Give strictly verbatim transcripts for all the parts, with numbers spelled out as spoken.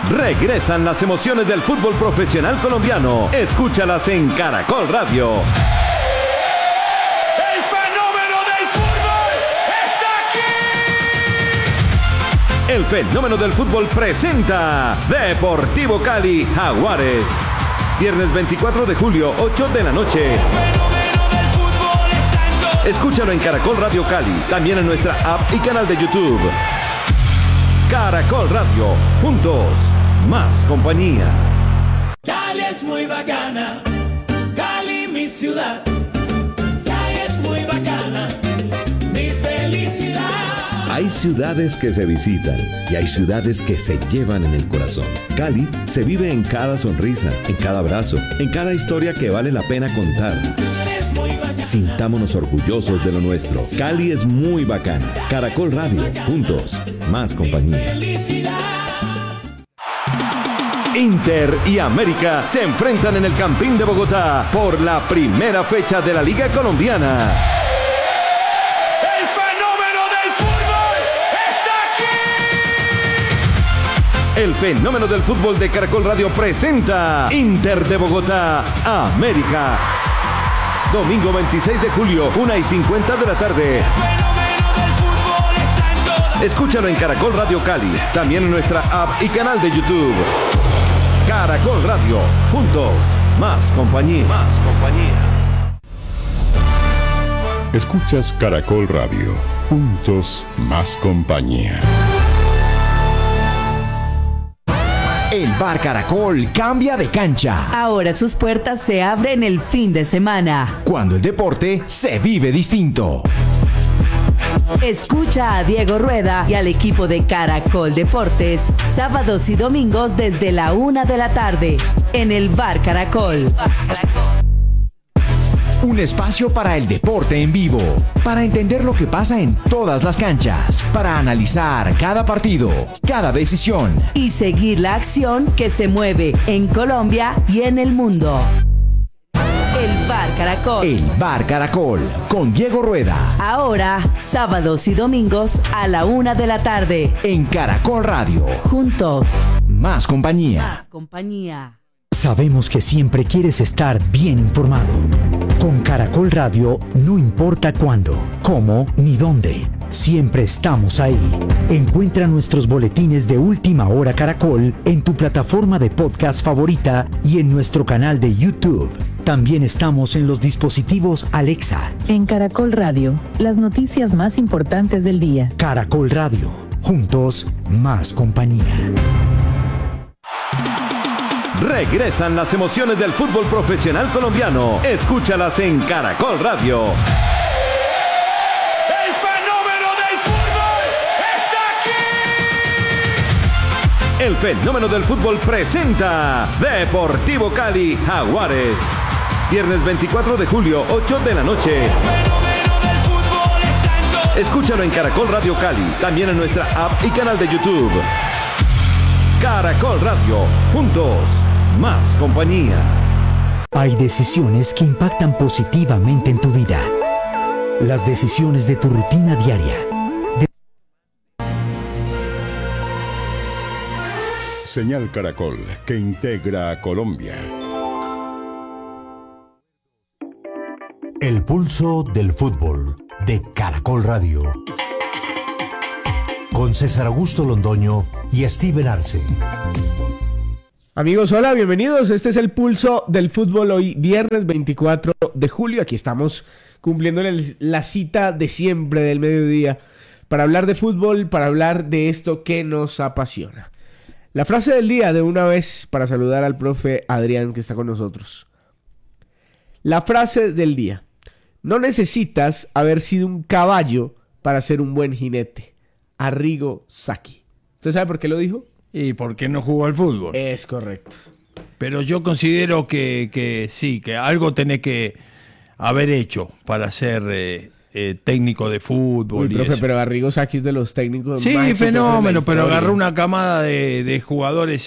Regresan las emociones del fútbol profesional colombiano. Escúchalas en Caracol Radio. ¡El fenómeno del fútbol está aquí! El fenómeno del fútbol presenta Deportivo Cali Jaguares. Viernes veinticuatro de julio, ocho de la noche. El fenómeno del fútbol está en todo. Escúchalo en Caracol Radio Cali, también en nuestra app y canal de YouTube. Caracol Radio, juntos, más compañía. Cali es muy bacana, Cali mi ciudad. Cali es muy bacana, mi felicidad. Hay ciudades que se visitan y hay ciudades que se llevan en el corazón. Cali se vive en cada sonrisa, en cada abrazo, en cada historia que vale la pena contar. Sintámonos orgullosos de lo nuestro. Cali es muy bacana. Caracol Radio, juntos, más compañía. Inter y América se enfrentan en el Campín de Bogotá por la primera fecha de la Liga Colombiana. El fenómeno del fútbol está aquí. El fenómeno del fútbol de Caracol Radio presenta Inter de Bogotá, América. Domingo veintiséis de julio, una y cincuenta de la tarde. El fenómeno del fútbol está en todo. Escúchalo en Caracol Radio Cali, también en nuestra app y canal de YouTube. Caracol Radio, juntos, más compañía. Más compañía. Escuchas Caracol Radio, juntos, más compañía. El Bar Caracol cambia de cancha. Ahora sus puertas se abren el fin de semana. Cuando el deporte se vive distinto. Escucha a Diego Rueda y al equipo de Caracol Deportes sábados y domingos desde la una de la tarde en el Bar Caracol. Un espacio para el deporte en vivo, para entender lo que pasa en todas las canchas, para analizar cada partido, cada decisión y seguir la acción que se mueve en Colombia y en el mundo. El Bar Caracol. El Bar Caracol con Diego Rueda. Ahora, sábados y domingos a la una de la tarde en Caracol Radio. Juntos, más compañía. Más compañía. Sabemos que siempre quieres estar bien informado. Con Caracol Radio no importa cuándo, cómo ni dónde. Siempre estamos ahí. Encuentra nuestros boletines de Última Hora Caracol en tu plataforma de podcast favorita y en nuestro canal de YouTube. También estamos en los dispositivos Alexa. En Caracol Radio, las noticias más importantes del día. Caracol Radio, juntos, más compañía. Regresan las emociones del fútbol profesional colombiano. Escúchalas en Caracol Radio. El fenómeno del fútbol está aquí. El fenómeno del fútbol presenta Deportivo Cali Jaguares. Viernes veinticuatro de julio, ocho de la noche. El fenómeno del fútbol está en todo. Escúchalo en Caracol Radio Cali, también en nuestra app y canal de YouTube. Caracol Radio, juntos, más compañía. Hay decisiones que impactan positivamente en tu vida. Las decisiones de tu rutina diaria. De... Señal Caracol, que integra a Colombia. El pulso del fútbol de Caracol Radio. Con César Augusto Londoño y Steven Arce. Amigos, hola, bienvenidos. Este es el pulso del fútbol hoy, viernes veinticuatro de julio. Aquí estamos cumpliendo la cita de siempre del mediodía para hablar de fútbol, para hablar de esto que nos apasiona. La frase del día de una vez para saludar al profe Adrián que está con nosotros. La frase del día. No necesitas haber sido un caballo para ser un buen jinete. Arrigo Sacchi. ¿Usted sabe por qué lo dijo? Y por qué no jugó al fútbol. Es correcto. Pero yo considero que, que sí, que algo tenés que haber hecho para ser eh, eh, técnico de fútbol. Uy, y profe, eso. pero Arrigo Sacchi es de los técnicos Sí, más fenómeno, exitosos de la pero historia. agarró una camada de, de jugadores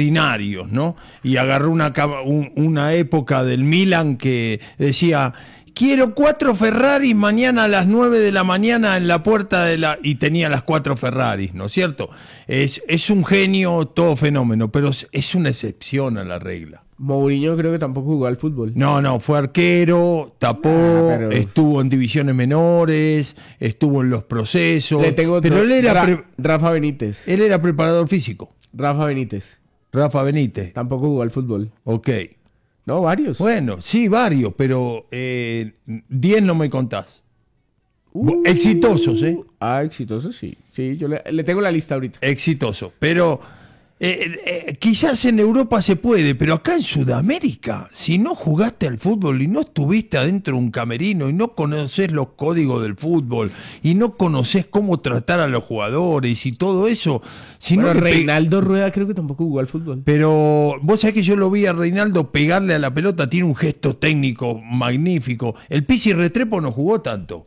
extraordinarios, ¿no? Y agarró una, cama- un- una época del Milan que decía... quiero cuatro Ferraris mañana a las nueve de la mañana en la puerta de la... Y tenía las cuatro Ferraris, ¿no es cierto? Es, es un genio, todo fenómeno, pero es, es una excepción a la regla. Mourinho creo que tampoco jugó al fútbol. No, no, fue arquero, tapó, Ah, pero- estuvo en divisiones menores, estuvo en los procesos. Le tengo pero otro. él era, Ra- pre- Rafa Benítez. él era preparador físico. Rafa Benítez. Rafa Benítez. Tampoco jugó al fútbol. Ok. No, varios. Bueno, sí, varios, pero eh, diez no me contás. Uh, Exitosos, ¿eh? Ah, exitosos, sí. Sí, yo le, le tengo la lista ahorita. Exitoso. Pero eh, eh, quizás en Europa se puede, pero acá en Sudamérica, si no jugaste al fútbol y no estuviste adentro de un camerino y no conoces los códigos del fútbol y no conoces cómo tratar a los jugadores y todo eso, si Bueno, no le pe- Reinaldo Rueda creo que tampoco jugó al fútbol. Pero vos sabés que yo lo vi a Reinaldo pegarle a la pelota, tiene un gesto técnico magnífico. El Pizzi Restrepo no jugó tanto.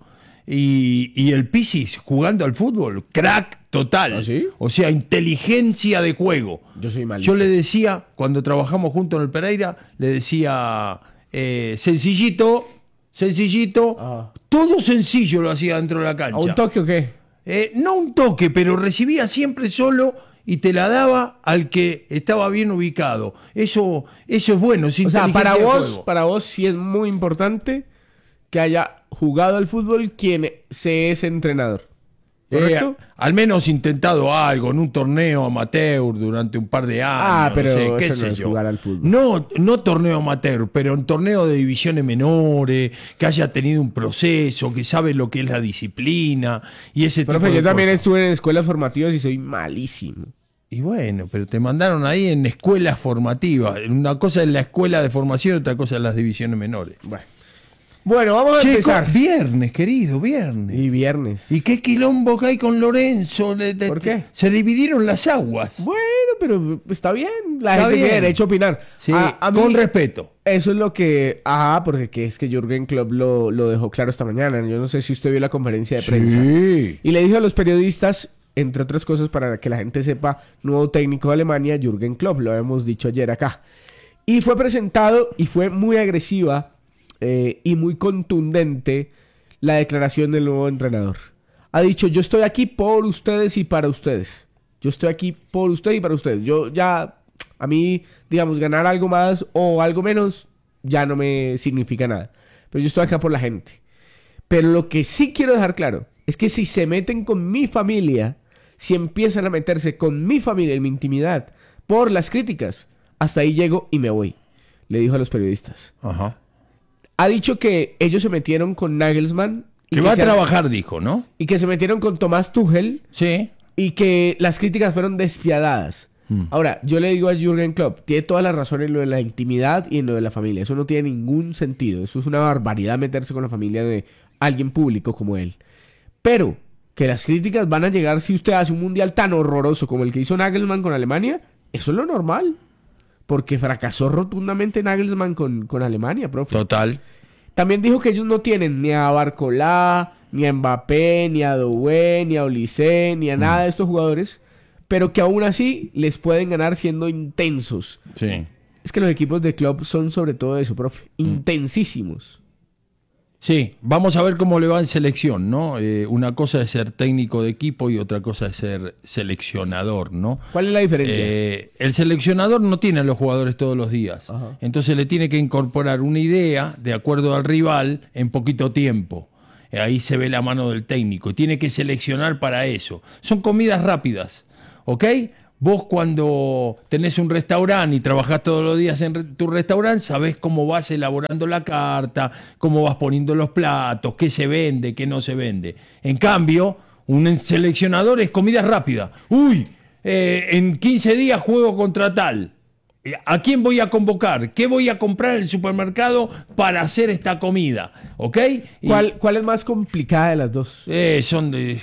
Y, y el Pizzi jugando al fútbol, crack total. ¿Ah, sí? O sea, inteligencia de juego. Yo soy malísimo. Yo le decía, cuando trabajamos juntos en el Pereira, le decía, eh, sencillito, sencillito, Ah. todo sencillo lo hacía dentro de la cancha. ¿A un toque o qué? Eh, no un toque, pero recibía siempre solo y te la daba al que estaba bien ubicado. Eso, eso es bueno. Es O sea, para inteligencia de vos, juego. para vos sí es muy importante que haya jugado al fútbol quien se es entrenador. ¿Correcto? Eh, al menos intentado algo en un torneo amateur durante un par de años. Ah, pero no sé, qué eso sé no es yo. jugar al fútbol. No, no torneo amateur, pero en torneo de divisiones menores, que haya tenido un proceso, que sabe lo que es la disciplina y ese tipo Profe, de yo también cosas. estuve en escuelas formativas y soy malísimo. Y bueno, pero te mandaron ahí en escuelas formativas. Una cosa es la escuela de formación, otra cosa es las divisiones menores. Bueno, bueno vamos a Che, empezar. co- viernes, querido, viernes. Y viernes. ¿Y qué quilombo que hay con Lorenzo? Le- le- ¿Por qué? Se dividieron las aguas. Bueno, pero está bien. La Está gente bien. tiene derecho a opinar. Sí, A- a mí- con respeto. Eso es lo que... Ah, porque que es que Jürgen Klopp lo, lo dejó claro esta mañana. Yo no sé si usted vio la conferencia de prensa. Sí. Y le dijo a los periodistas, entre otras cosas, para que la gente sepa, nuevo técnico de Alemania, Jürgen Klopp. Lo hemos dicho ayer acá. Y fue presentado y fue muy agresiva eh, y muy contundente la declaración del nuevo entrenador. Ha dicho, yo estoy aquí por ustedes y para ustedes. Yo estoy aquí por ustedes y para ustedes. Yo ya, a mí, digamos, ganar algo más o algo menos, ya no me significa nada. Pero yo estoy acá por la gente. Pero lo que sí quiero dejar claro es que si se meten con mi familia, si empiezan a meterse con mi familia en mi intimidad por las críticas, hasta ahí llego y me voy, le dijo a los periodistas. Ajá. Ha dicho que ellos se metieron con Nagelsmann. y Que va a se han- trabajar, dijo, ¿no? Y que se metieron con Tomás Tuchel. Sí. Y que las críticas fueron despiadadas. Mm. Ahora, yo le digo a Jürgen Klopp, tiene toda la razón en lo de la intimidad y en lo de la familia. Eso no tiene ningún sentido. Eso es una barbaridad meterse con la familia de alguien público como él. Pero que las críticas van a llegar si usted hace un mundial tan horroroso como el que hizo Nagelsmann con Alemania, eso es lo normal. Porque fracasó rotundamente Nagelsmann con, con Alemania, profe. Total. También dijo que ellos no tienen ni a Barcolá, ni a Mbappé, ni a Doué, ni a Olise, ni a nada de estos jugadores, pero que aún así les pueden ganar siendo intensos. Sí. Es que los equipos de club son sobre todo eso, profe, intensísimos. Sí, vamos a ver cómo le va en selección, ¿no? Eh, una cosa es ser técnico de equipo y otra cosa es ser seleccionador, ¿no? ¿Cuál es la diferencia? Eh, el seleccionador no tiene a los jugadores todos los días. Ajá. Entonces le tiene que incorporar una idea de acuerdo al rival en poquito tiempo. Eh, Ahí se ve la mano del técnico. Tiene que seleccionar para eso. Son comidas rápidas, ¿ok? Vos cuando tenés un restaurante y trabajás todos los días en re- tu restaurante, sabés cómo vas elaborando la carta, cómo vas poniendo los platos, qué se vende, qué no se vende. En cambio, un seleccionador es comida rápida. Uy, eh, en quince días juego contra tal. Eh, ¿A quién voy a convocar? ¿Qué voy a comprar en el supermercado para hacer esta comida? ¿Ok? Y- ¿Cuál, ¿Cuál es más complicada de las dos? eh, son de...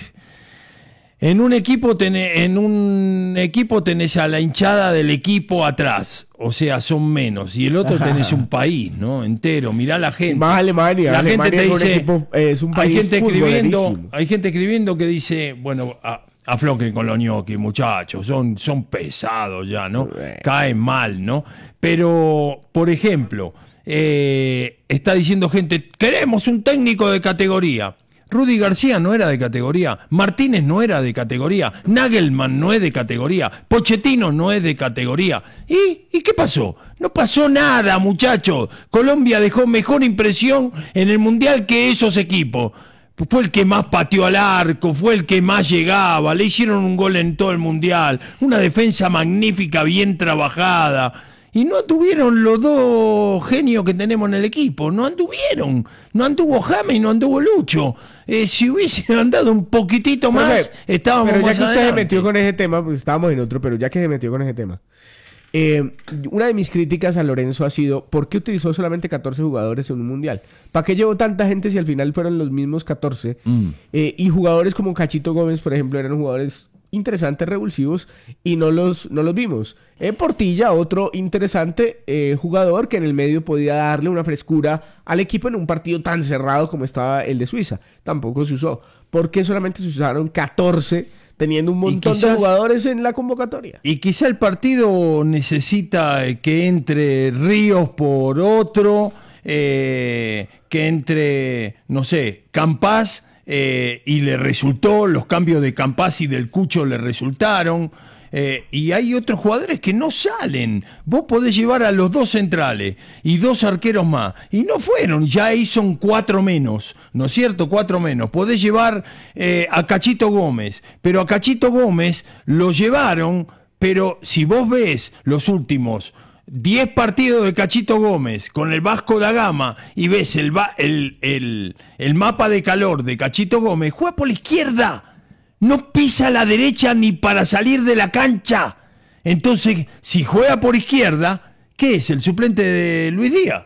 En un equipo tenés, en un equipo tenés a la hinchada del equipo atrás, o sea, son menos. Y el otro tenés un país, ¿no? Entero. Mirá la gente. Más Alemania. La Alemania gente te es un dice, equipo, eh, es un hay país gente escribiendo, futbolerísimo. hay gente escribiendo que dice, bueno, a- afloquen con los ñoquis, muchachos, son, son pesados ya, ¿no? Bueno. Caen mal, ¿no? Pero, por ejemplo, eh, está diciendo gente, queremos un técnico de categoría. Rudy García no era de categoría, Martínez no era de categoría, Nagelman no es de categoría, Pochettino no es de categoría. ¿Y, ¿Y qué pasó? No pasó nada, muchachos. Colombia dejó mejor impresión en el Mundial que esos equipos. Fue el que más pateó al arco, fue el que más llegaba, le hicieron un gol en todo el Mundial, una defensa magnífica, bien trabajada. Y no anduvieron los dos genios que tenemos en el equipo, no anduvieron. No anduvo James y no anduvo Lucho. Eh, si hubiese andado un poquitito más, pero, estábamos pero ya más que usted adelante. se metió con ese tema, porque estábamos en otro, pero ya que se metió con ese tema. Eh, una de mis críticas a Lorenzo ha sido, ¿por qué utilizó solamente catorce jugadores en un mundial? ¿Para qué llevó tanta gente si al final fueron los mismos catorce? Mm. Eh, y jugadores como Cachito Gómez, por ejemplo, eran jugadores interesantes, revulsivos, y no los, no los vimos. Eh, Portilla, otro interesante eh, jugador que en el medio podía darle una frescura al equipo en un partido tan cerrado como estaba el de Suiza. Tampoco se usó. ¿Por qué solamente se usaron catorce teniendo un montón quizás, de jugadores en la convocatoria? Y quizá el partido necesita que entre Ríos por otro, eh, que entre, no sé, Campás, Eh, y le resultó, los cambios de Campás y del Cucho le resultaron, eh, y hay otros jugadores que no salen. Vos podés llevar a los dos centrales y dos arqueros más, y no fueron, ya ahí son cuatro menos, ¿no es cierto? Cuatro menos. Podés llevar eh, a Cachito Gómez, pero a Cachito Gómez lo llevaron, pero si vos ves los últimos diez partidos de Cachito Gómez con el Vasco da Gama y ves el, el, el, el mapa de calor de Cachito Gómez, juega por la izquierda, no pisa a la derecha ni para salir de la cancha. Entonces, si juega por izquierda, ¿qué es? El suplente de Luis Díaz.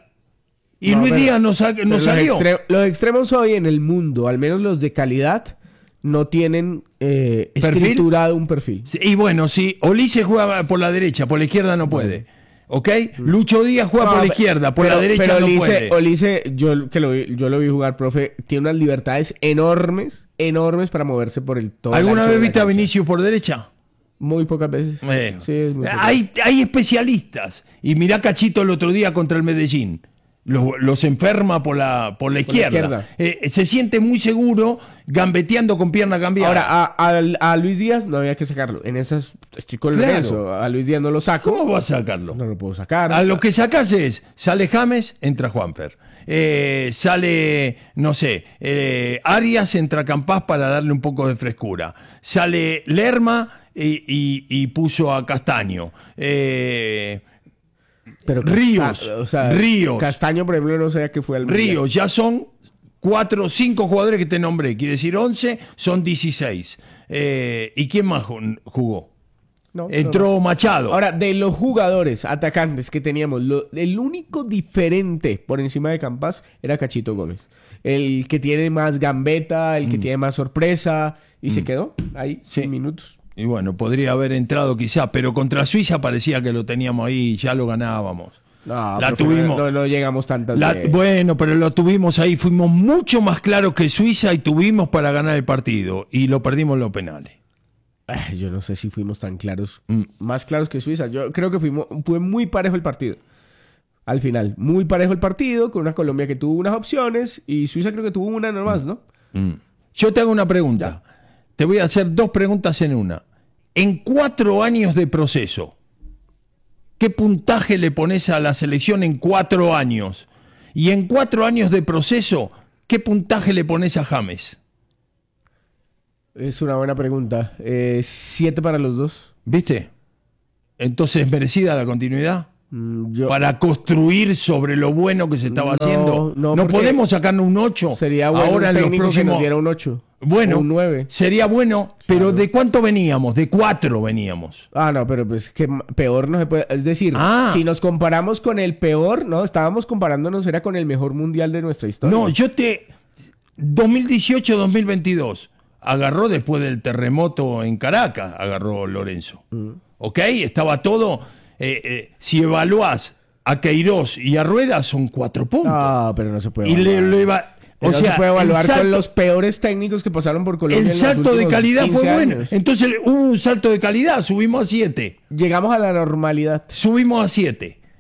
Y no, Luis pero, Díaz no, sa- no salió. Los, extre- los extremos hoy en el mundo, al menos los de calidad, no tienen eh, escriturado un perfil. Sí, y bueno, si Olise juega por la derecha, por la izquierda no puede. ¿Ok? Lucho Díaz juega no, por la izquierda, por pero, la derecha pero no Olise, puede. Olise, yo que lo vi, yo lo vi jugar, profe, tiene unas libertades enormes, enormes para moverse por el todo. ¿Alguna vez viste a Vinicius por derecha? Muy pocas veces. Eh, sí, es muy hay, hay especialistas. Y mirá Cachito el otro día contra el Medellín. Los, los enferma por la, por la izquierda. Por la izquierda. Eh, se siente muy seguro gambeteando con pierna cambiada. Ahora, a, a, a Luis Díaz no había que sacarlo. En esas estoy con Claro. eso. A Luis Díaz no lo saco. ¿Cómo vas a sacarlo? No lo puedo sacar. A lo que sacas es, sale James, entra Juanfer. Eh, sale, no sé, eh, Arias, entra Campás para darle un poco de frescura. Sale Lerma y, y, y puso a Castaño. Eh... Pero Ríos, o sea, Ríos. Castaño, por ejemplo, no sabía que fue al mundial. Ríos, ya son cuatro, cinco jugadores que te nombré. Quiere decir once, son dieciséis. Eh, ¿Y quién más jugó? No, Entró no. Machado. Ahora, de los jugadores atacantes que teníamos, lo, el único diferente por encima de Campás era Cachito Gómez. El que tiene más gambeta, el que mm. tiene más sorpresa, y mm. se quedó ahí, sí. sin minutos. Y bueno, podría haber entrado quizá, pero contra Suiza parecía que lo teníamos ahí, ya lo ganábamos. No, la tuvimos. No, no llegamos tantas la, veces. Bueno, pero lo tuvimos ahí, fuimos mucho más claros que Suiza y tuvimos para ganar el partido. Y lo perdimos en los penales. Ay, yo no sé si fuimos tan claros, mm. más claros que Suiza. Yo creo que fuimos, fue muy parejo el partido. Al final, muy parejo el partido, con una Colombia que tuvo unas opciones y Suiza creo que tuvo una nomás, ¿no? Mm. Yo te hago una pregunta. ¿Ya? Te voy a hacer dos preguntas en una. En cuatro años de proceso, ¿qué puntaje le pones a la selección en cuatro años? Y en cuatro años de proceso, ¿qué puntaje le pones a James? Es una buena pregunta. Eh, siete para los dos. ¿Viste? Entonces, ¿merecida la continuidad? Mm, yo... Para construir sobre lo bueno que se estaba no, haciendo. No, no podemos sacarnos un ocho. Sería bueno ahora un en los técnico próximos... que nos diera un ocho. Bueno, un nueve. Sería bueno, pero claro. ¿De cuánto veníamos? De cuatro veníamos. Ah, no, pero pues que peor no se puede. Es decir, ah. si nos comparamos con el peor, no, estábamos comparándonos, era con el mejor mundial de nuestra historia. No, yo te. dos mil dieciocho dos mil veintidós. Agarró después del terremoto en Caracas, agarró Lorenzo. Mm. ¿Ok? Estaba todo. Eh, eh, si evaluás a Queiroz y a Rueda, son cuatro puntos. Ah, pero no se puede. Y le, le iba. O no sea, se puede evaluar salto, con los peores técnicos que pasaron por Colombia. El salto de calidad fue bueno. Años. Entonces hubo un salto de calidad, subimos a siete. Llegamos a la normalidad. Subimos a siete.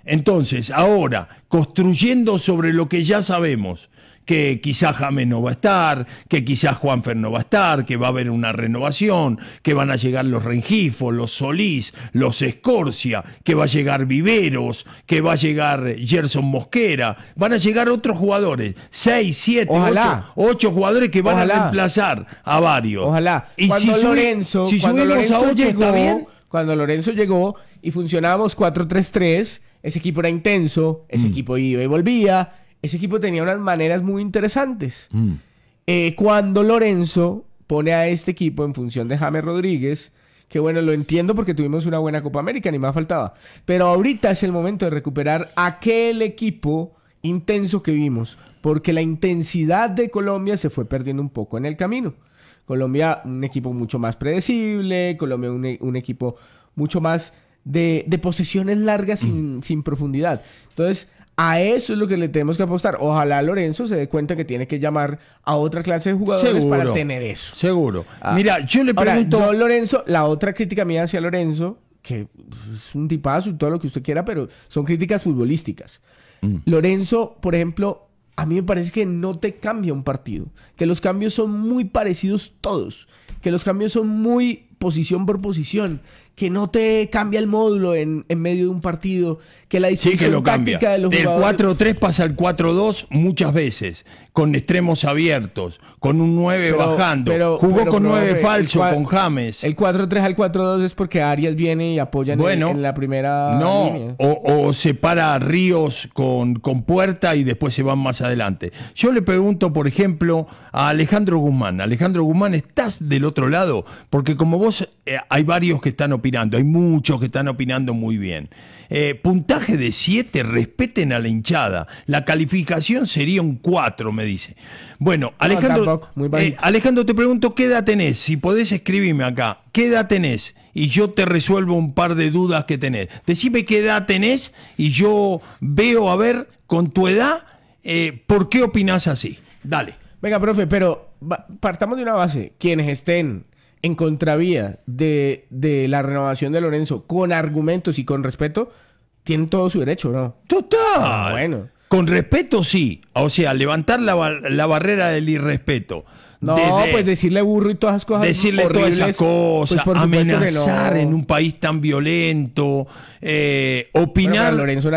Entonces, ahora, construyendo sobre lo que ya sabemos, que quizás James no va a estar, que quizás Juanfer no va a estar, que va a haber una renovación, que van a llegar los Rengifo, los Solís, los Escorcia, que va a llegar Viveros, que va a llegar Gerson Mosquera, van a llegar otros jugadores, seis, siete, ocho, ocho jugadores que van Ojalá. a reemplazar a varios. Ojalá. Y cuando si Lorenzo, si cuando Lorenzo a ocho, llegó, ¿está bien? Cuando Lorenzo llegó y funcionábamos cuatro tres tres, ese equipo era intenso, ese mm. equipo iba y volvía. Ese equipo tenía unas maneras muy interesantes. Mm. Eh, cuando Lorenzo pone a este equipo en función de James Rodríguez, que bueno, lo entiendo porque tuvimos una buena Copa América, ni más faltaba. Pero ahorita es el momento de recuperar aquel equipo intenso que vimos, porque la intensidad de Colombia se fue perdiendo un poco en el camino. Colombia, un equipo mucho más predecible, Colombia, un, un equipo mucho más de, de posesiones largas mm. sin, sin profundidad. Entonces, a eso es lo que le tenemos que apostar. Ojalá Lorenzo se dé cuenta que tiene que llamar a otra clase de jugadores seguro, para tener eso. Seguro. Ah. Mira, yo le pregunto... Ahora, yo Lorenzo, la otra crítica mía hacia Lorenzo, que es un tipazo y todo lo que usted quiera, pero son críticas futbolísticas. Mm. Lorenzo, por ejemplo, a mí me parece que no te cambia un partido. Que los cambios son muy parecidos todos. Que los cambios son muy posición por posición. Que no te cambia el módulo en, en medio de un partido, que la disposición sí que lo táctica cambia. de los Del jugadores... cuatro tres pasa al cuatro dos muchas veces, con extremos abiertos, con un nueve pero, bajando. Pero, Jugó pero, con nueve falso, con James. El cuatro tres al cuatro dos es porque Arias viene y apoya bueno, en, en la primera no, línea. O, o separa a Ríos con, con Puerta y después se van más adelante. Yo le pregunto, por ejemplo, a Alejandro Guzmán. Alejandro Guzmán, ¿estás del otro lado? Porque como vos, eh, hay varios que están opinando, hay muchos que están opinando muy bien. Eh, puntaje de siete, respeten a la hinchada. La calificación sería un cuatro, me dice. Bueno, Alejandro, no, tampoco, muy eh, Alejandro, te pregunto, ¿qué edad tenés? Si podés escribirme acá, ¿qué edad tenés? Y yo te resuelvo un par de dudas que tenés. Decime qué edad tenés y yo veo, a ver, con tu edad, eh, ¿por qué opinás así? Dale. Venga, profe, pero partamos de una base. Quienes estén en contravía de, de la renovación de Lorenzo con argumentos y con respeto, tienen todo su derecho, ¿no? Total. Ah, bueno. Con respeto, sí. O sea, levantar la, la barrera del irrespeto. No, de, de, pues decirle burro y todas esas cosas decirle horribles, todas esas cosas, pues amenazar no. en un país tan violento, eh, opinar,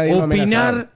opinar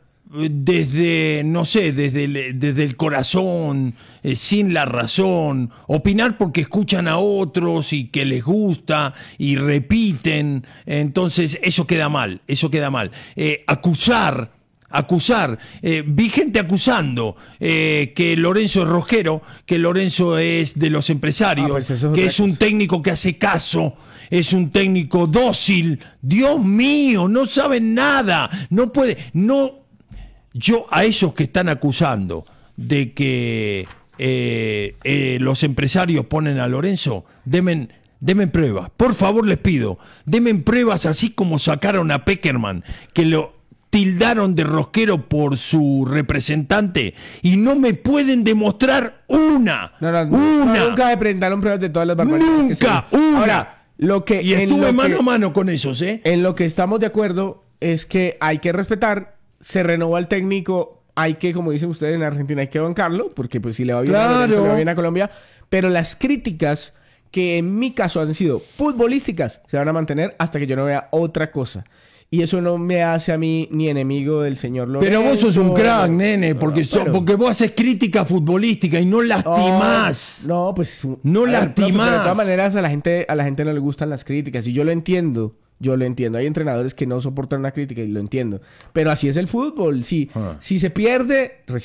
desde, no sé, desde el, desde el corazón, eh, sin la razón, opinar porque escuchan a otros y que les gusta y repiten, entonces eso queda mal, eso queda mal. Eh, acusar, acusar, eh, vi gente acusando eh, que Lorenzo es rosquero, que Lorenzo es de los empresarios, ah, pues es que es un técnico que hace caso, es un técnico dócil. Dios mío, no saben nada, no puede, no. Yo a esos que están acusando de que eh, eh, los empresarios ponen a Lorenzo, denme, denme pruebas, por favor les pido, denme pruebas, así como sacaron a Peckerman, que lo tildaron de rosquero por su representante y no me pueden demostrar una, no, no, una. No, nunca me presentaron pruebas de todas las barbaridades. Nunca, que una. Ahora, lo que, y estuve lo mano que, a mano con esos, ¿eh? En lo que estamos de acuerdo es que hay que respetar. Se renovó el técnico, hay que, como dicen ustedes en Argentina, hay que bancarlo, porque pues si le va bien claro. a Lorenzo, le va bien a Colombia. Pero las críticas, que en mi caso han sido futbolísticas, se van a mantener hasta que yo no vea otra cosa. Y eso no me hace a mí ni enemigo del señor Lorenzo. Pero vos sos un crack, nene, porque, so, porque vos haces crítica futbolística y no lastimás. No, no pues... No ver, lastimás. Profe, pero de todas maneras a la gente, a la gente no le gustan las críticas, y yo lo entiendo. Yo lo entiendo. Hay entrenadores que no soportan una crítica y lo entiendo. Pero así es el fútbol. Si, ah. si se pierde...